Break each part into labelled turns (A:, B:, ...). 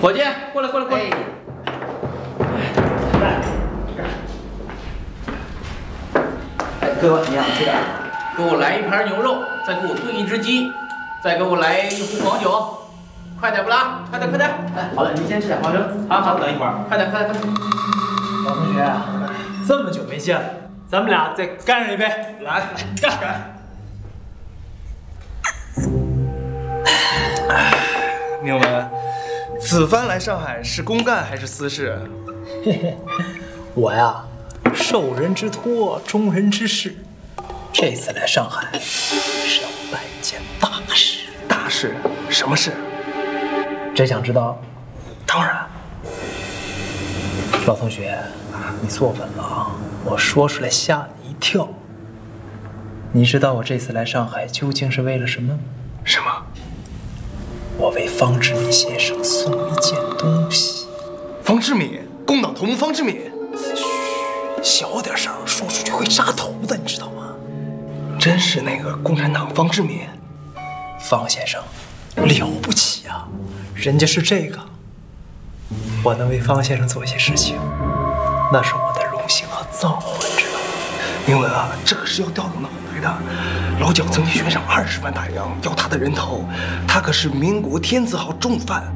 A: 伙计，过来。
B: 哎，哥，你想吃点？
A: 给我来一盘牛肉，再给我炖一只鸡，再给我来一壶黄酒，快点不啦？快点！
B: 哎，好的，您先吃点花生。好，等一会儿。
A: 快点！
C: 老同学，这么久没见了，咱们俩再干上一杯，来干！
D: 宁文，此番来上海是公干还是私事？
C: 我呀，受人之托，忠人之事。这次来上海是要办件大事。
D: 大事？什么事？
C: 真想知道？
D: 当然。
C: 老同学，你坐稳了啊！我说出来吓你一跳。你知道我这次来上海究竟是为了什么？
D: 什么？
C: 我为方志敏先生送一件东西。
D: 方志敏，工党头目方志敏。
C: 嘘，小点声，说出去会扎头的，你知道吗？
D: 真是那个共产党方志敏。
C: 方先生，了不起啊！人家是这个。我能为方先生做一些事情，那是我的荣幸和造化，知道吗？
D: 宁文啊，这可是要掉入脑袋的。老蒋曾经悬赏20万大洋要他的人头，他可是民国天字号重犯。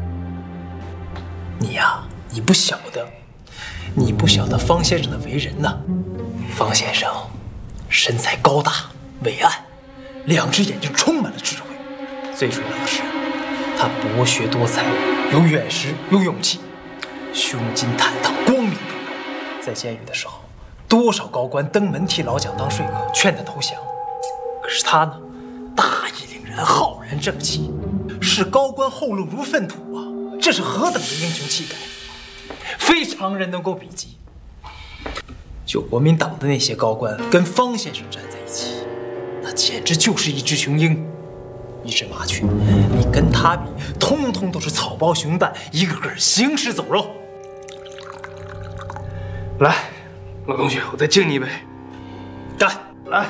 C: 你呀，你不晓得方先生的为人呐。方先生身材高大伟岸，2只眼睛充满了智慧，最主要的是他博学多才，有远识，有勇气，胸襟坦荡，光明正大。在监狱的时候，多少高官登门替老蒋当说客，劝他投降。可是他呢，大义凛然，浩然正气，视高官后路如粪土啊！这是何等的英雄气概，非常人能够比拟。就国民党的那些高官跟方先生站在一起，那简直就是一只雄鹰，一只麻雀。你跟他比，通通都是草包熊蛋，一个个行尸走肉。
D: 来，老同学，我再敬你一杯。
C: 干！
D: 来。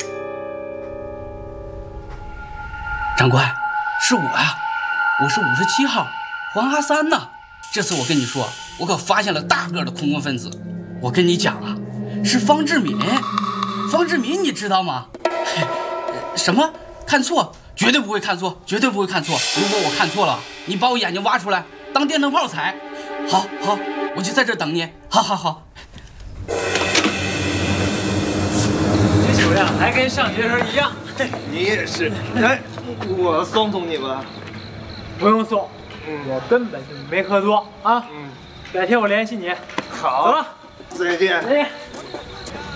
A: 长官，是我呀，我是57号黄阿三呐。这次我跟你说，我可发现了大个的恐怖分子。我跟你讲啊，是方志敏。方志敏你知道吗？什么？看错？绝对不会看错，绝对不会看错。如果我看错了，你把我眼睛挖出来当电灯泡踩。好，我就在这等你。好。
C: 这酒量还跟上学时候一样。
D: 你也是。来，我送你吧。
C: 不用送，我根本就没喝多啊。改天我联系你。
D: 好，
C: 走了，
D: 再见。
C: 再见。